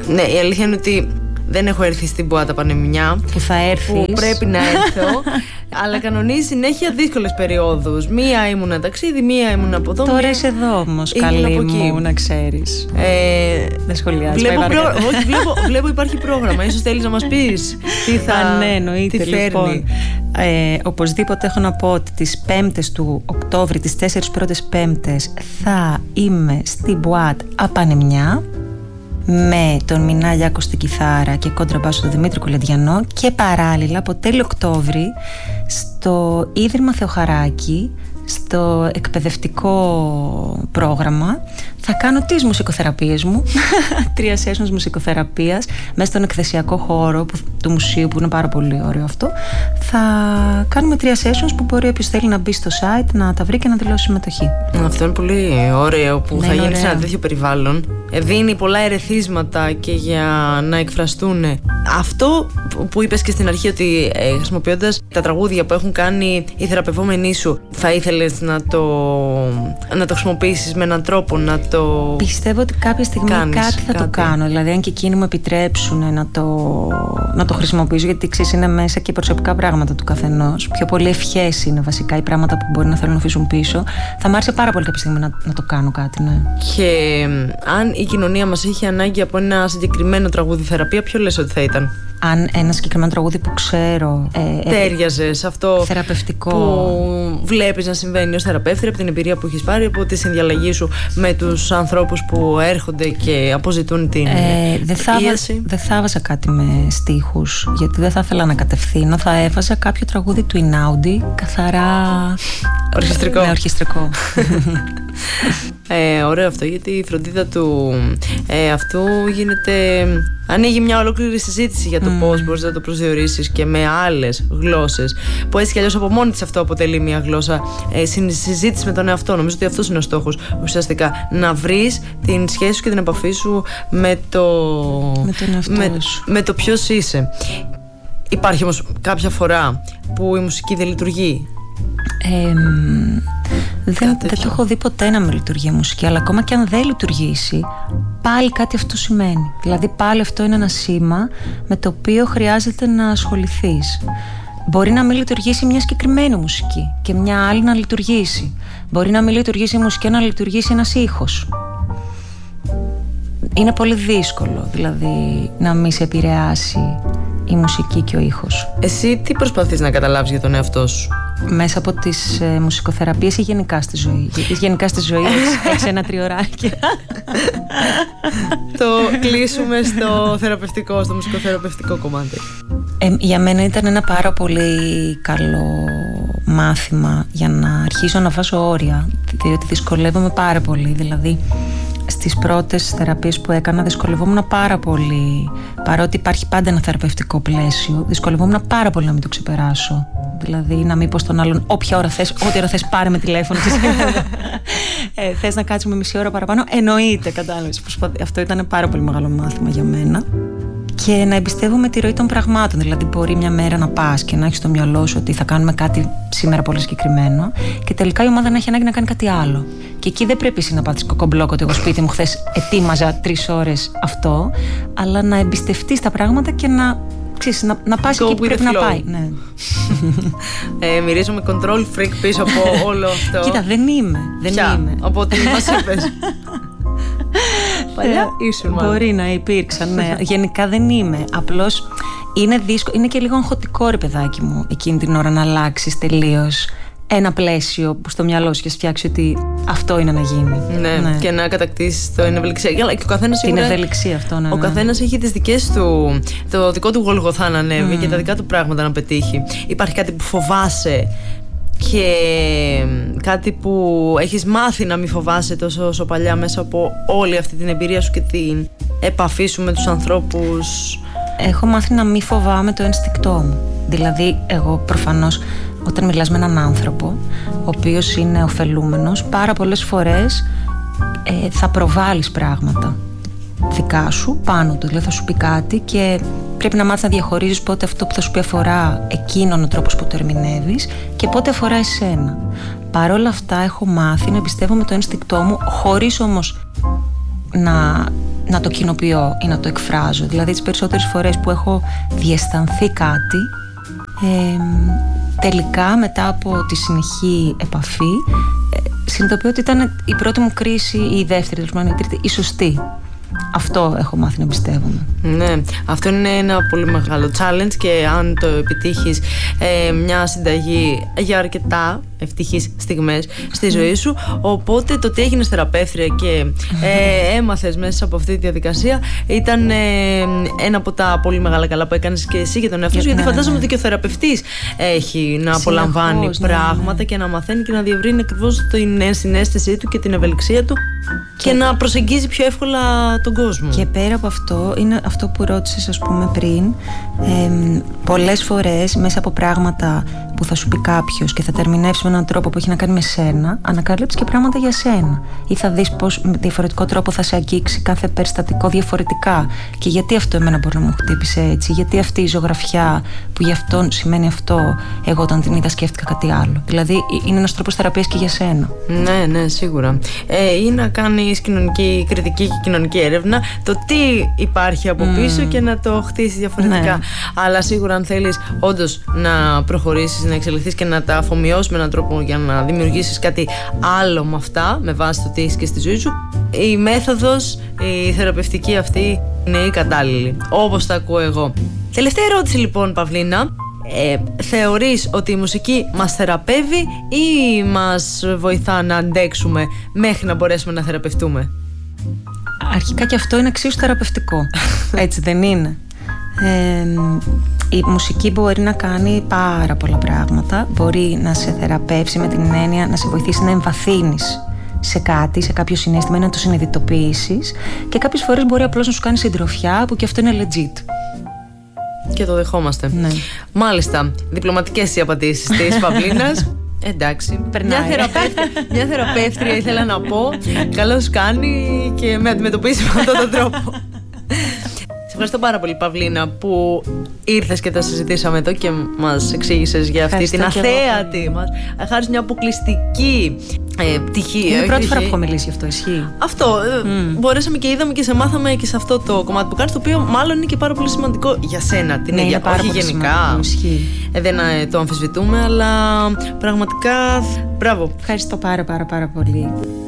Ναι, η αλήθεια είναι ότι δεν έχω έρθει στην Μπουάτα Πανεμιά. Που θα έρθεις. Που πρέπει να έρθω. Αλλά κανονίζει συνέχεια δύσκολες περιόδους. Μία ήμουν ταξίδι, μία ήμουν από εδώ. Τώρα είσαι εδώ όμως, καλή μου, να ξέρεις. Δεν σχολιάζω. Βλέπω υπάρχει πρόγραμμα. Ίσως θέλεις να μας πεις τι θα ναι, εννοείται, τι φέρνει. Λοιπόν, οπωσδήποτε έχω να πω ότι τις Πέμπτες του Οκτώβρη, τις 4 πρώτες Πέμπτες, θα είμαι στην Μπουάτ Απανεμιά με τον Μινά Λιάκο στην κιθάρα και κόντραμπάσο τον Δημήτρη Κουλεντιανό, και παράλληλα από τέλη Οκτώβρη στο Ίδρυμα Θεοχαράκη, στο εκπαιδευτικό πρόγραμμα, θα κάνω τις μουσικοθεραπείες μου 3 sessions μουσικοθεραπείας μέσα στον εκθεσιακό χώρο του μουσείου, που είναι πάρα πολύ ωραίο αυτό. Θα κάνουμε 3 sessions που μπορεί όποιος θέλει να μπει στο site, να τα βρει και να δηλώσει συμμετοχή. Αυτό είναι πολύ ωραίο που θα γίνει σε ένα τέτοιο περιβάλλον. Δίνει πολλά ερεθίσματα και για να εκφραστούν. Αυτό που είπες και στην αρχή, ότι χρησιμοποιώντας τα τραγούδια που έχουν κάνει οι θεραπευόμενοι σου, θα ήθελες να το χρησιμοποιήσεις με έναν τρόπο, να το... Πιστεύω ότι κάποια στιγμή κάτι θα το κάνω. Δηλαδή, αν και εκείνοι μου επιτρέψουν να το χρησιμοποιήσω, γιατί ξέρεις, είναι μέσα και προσωπικά πράγματα του καθενός. Πιο πολύ ευχές είναι βασικά οι πράγματα που μπορεί να θέλουν να αφήσουν πίσω. Θα μ' άρεσε πάρα πολύ κάποια στιγμή να το κάνω κάτι, ναι. Και αν η κοινωνία μας είχε ανάγκη από ένα συγκεκριμένο τραγούδι θεραπεία, ποιο λες ότι θα ήταν? Αν ένα συγκεκριμένο τραγούδι που ξέρω τέριαζε σε αυτό θεραπευτικό που βλέπεις να συμβαίνει ως θεραπεύτρια, από την εμπειρία που έχεις πάρει, από τη συνδιαλλαγή σου με τους ανθρώπους που έρχονται και αποζητούν την ίαση? Δεν θα έβαζα κάτι με στίχους, γιατί δεν θα ήθελα να κατευθύνω. Θα έβαζα κάποιο τραγούδι του Ινάουντι, καθαρά ορχιστρικό. Ναι, ορχιστρικό. Ωραίο αυτό, γιατί η φροντίδα του αυτού ανοίγει μια ολόκληρη συζήτηση για το πώς μπορείς να το προσδιορίσεις και με άλλες γλώσσες, που έτσι κι αλλιώς από μόνη της αυτό αποτελεί μια γλώσσα συζήτηση με τον εαυτό. Νομίζω ότι αυτός είναι ο στόχος ουσιαστικά, να βρεις την σχέση σου και την επαφή σου με το ποιος είσαι. Υπάρχει όμως κάποια φορά που η μουσική δεν λειτουργεί? Δεν το έχω δει ποτέ να με λειτουργεί η μουσική, αλλά ακόμα και αν δεν λειτουργήσει, πάλι κάτι αυτό σημαίνει. Δηλαδή πάλι αυτό είναι ένα σήμα με το οποίο χρειάζεται να ασχοληθείς. Μπορεί να μην λειτουργήσει μια συγκεκριμένη μουσική και μια άλλη να λειτουργήσει. Μπορεί να μην λειτουργήσει η μουσική, να λειτουργήσει ένας ήχος. Είναι πολύ δύσκολο δηλαδή να μην σε επηρεάσει η μουσική και ο ήχος. Εσύ τι προσπαθείς να καταλάβεις για τον εαυτό σου? Μέσα από τις μουσικοθεραπείες ή γενικά στη ζωή? Γιατί γενικά στη ζωή έχεις ένα τριωράκι. Το κλείσουμε στο θεραπευτικό, στο μουσικοθεραπευτικό κομμάτι. Για μένα ήταν ένα πάρα πολύ καλό μάθημα για να αρχίσω να βάζω όρια, διότι δυσκολεύομαι πάρα πολύ. Δηλαδή στις πρώτες θεραπείες που έκανα δυσκολευόμουν πάρα πολύ, παρότι υπάρχει πάντα ένα θεραπευτικό πλαίσιο, δυσκολευόμουν πάρα πολύ να μην το ξεπεράσω. Δηλαδή να μην πω στον άλλον όποια ώρα θες, ό,τι ώρα θες πάρε με τηλέφωνο. Θες να κάτσουμε μισή ώρα παραπάνω? Εννοείται, κατάλαβες. Αυτό ήταν πάρα πολύ μεγάλο μάθημα για μένα. Και να εμπιστεύομαι τη ροή των πραγμάτων. Δηλαδή, μπορεί μια μέρα να πας και να έχεις στο μυαλό σου ότι θα κάνουμε κάτι σήμερα πολύ συγκεκριμένο, και τελικά η ομάδα να έχει ανάγκη να κάνει κάτι άλλο. Και εκεί δεν πρέπει εσύ να πάθεις κοκομπλόκο ότι εγώ σπίτι μου χθες ετοίμαζα 3 ώρες αυτό, αλλά να εμπιστευτείς τα πράγματα και να πας εκεί που πρέπει να πάει. Ναι. Μυρίζομαι control freak πίσω από όλο αυτό. Κοίτα, δεν είμαι. Από ό,τι μας είπες. Παλιά ήσουν μάλλον. Μπορεί να υπήρξαν, ναι. Γενικά δεν είμαι. Απλώς είναι δύσκολο. Είναι και λίγο αγχωτικό, ρε παιδάκι μου, εκείνη την ώρα να αλλάξεις τελείως ένα πλαίσιο που στο μυαλό σου έχει φτιάξει ότι αυτό είναι να γίνει. Ναι. Και να κατακτήσεις την ευελιξία. Και ο καθένας την ευελιξία αυτό, ναι. Ο καθένας έχει τις δικές του, το δικό του Γολγοθά να ανέβει και τα δικά του πράγματα να πετύχει. Υπάρχει κάτι που φοβάσαι και κάτι που έχεις μάθει να μην φοβάσαι τόσο παλιά μέσα από όλη αυτή την εμπειρία σου και την επαφή σου με τους ανθρώπους? Έχω μάθει να μην φοβάμαι το ένστικτό μου. Δηλαδή εγώ προφανώς όταν μιλάς με έναν άνθρωπο ο οποίος είναι ωφελούμενος, πάρα πολλές φορές θα προβάλλεις πράγματα δικά σου πάνω του. Δηλαδή θα σου πει κάτι και πρέπει να μάθεις να διαχωρίζεις πότε αυτό που θα σου πει αφορά εκείνον ο τρόπος που το ερμηνεύεις και πότε αφορά εσένα. Παρ' όλα αυτά έχω μάθει να πιστεύω με το ένστικτό μου, χωρίς όμως να να το κοινοποιώ ή να το εκφράζω. Δηλαδή τις περισσότερες φορές που έχω διαισθανθεί κάτι, τελικά μετά από τη συνεχή επαφή συνειδητοποιώ ότι ήταν η πρώτη μου κρίση ή η δεύτερη, η τρίτη, η σωστή. Αυτό έχω μάθει να εμπιστεύομαι. Ναι, αυτό είναι ένα πολύ μεγάλο challenge και αν το επιτύχεις, μια συνταγή για αρκετά ευτυχείς στιγμές στη ζωή σου. Οπότε το ότι έγινες θεραπεύτρια και έμαθες μέσα από αυτή τη διαδικασία ήταν ένα από τα πολύ μεγάλα καλά που έκανες και εσύ για τον εαυτό σου, γιατί φαντάζομαι ότι και ο θεραπευτής έχει να απολαμβάνει πράγματα και να μαθαίνει και να διευρύνει ακριβώς την συναίσθησή του και την ευελιξία του και να προσεγγίζει πιο εύκολα τον κόσμο. Και πέρα από αυτό, είναι αυτό που ρώτησες, ας πούμε, πριν. Πολλές φορές μέσα από πράγματα που θα σου πει κάποιος και θα τα ερμηνεύσεις με έναν τρόπο που έχει να κάνει με σένα, ανακαλύπτεις και πράγματα για σένα. Ή θα δεις πως με διαφορετικό τρόπο θα σε αγγίξει κάθε περιστατικό διαφορετικά. Και γιατί αυτό εμένα μπορεί να μου χτύπησε έτσι, γιατί αυτή η ζωγραφιά που γι' αυτό σημαίνει αυτό, εγώ όταν την είδα σκέφτηκα κάτι άλλο. Δηλαδή είναι ένας τρόπος θεραπείας και για σένα. Ναι, σίγουρα. Ή να κάνεις κοινωνική κριτική και κοινωνική έρευνα, το τι υπάρχει από πίσω και να το χτίσεις διαφορετικά. Ναι. Αλλά σίγουρα αν θέλεις όντως να προχωρήσεις, να εξελιχθείς και να τα αφομοιώσεις με έναν τρόπο για να δημιουργήσεις κάτι άλλο με αυτά, με βάση το τι έχεις και στη ζωή σου, η μέθοδος, η θεραπευτική αυτή είναι η κατάλληλη, όπως τα ακούω εγώ. Τελευταία ερώτηση λοιπόν, Παυλίνα. Θεωρείς ότι η μουσική μας θεραπεύει ή μας βοηθά να αντέξουμε μέχρι να μπορέσουμε να θεραπευτούμε? Αρχικά και αυτό είναι εξίσου θεραπευτικό. Έτσι δεν είναι? Η μουσική μπορεί να κάνει πάρα πολλά πράγματα. Μπορεί να σε θεραπεύσει με την έννοια να σε βοηθήσει να εμβαθύνεις σε κάτι, σε κάποιο συναίσθημα, να το συνειδητοποιήσεις, και κάποιες φορές μπορεί απλώς να σου κάνει συντροφιά, που και αυτό είναι legit. Και το δεχόμαστε. Ναι. Μάλιστα, διπλωματικές οι απαντήσεις της Παυλίνας. Εντάξει, μια θεραπεύτρια ήθελα να πω. Καλώς κάνει και με αντιμετωπίσει με αυτόν τον τρόπο. Σε ευχαριστώ πάρα πολύ, Παυλίνα, που ήρθες και τα συζητήσαμε εδώ και μας εξήγησες για αυτή την αθέατη μας. Χάρη μια αποκλειστική πτυχή. Είναι η πρώτη φορά που έχω μιλήσει γι' αυτό, ισχύει. Αυτό. Μπορέσαμε και είδαμε και σε μάθαμε και σε αυτό το κομμάτι που κάνεις, το οποίο μάλλον είναι και πάρα πολύ σημαντικό για σένα. Την ίδια, όχι γενικά. Δεν το αμφισβητούμε, αλλά πραγματικά μπράβο. Ευχαριστώ πάρα πολύ.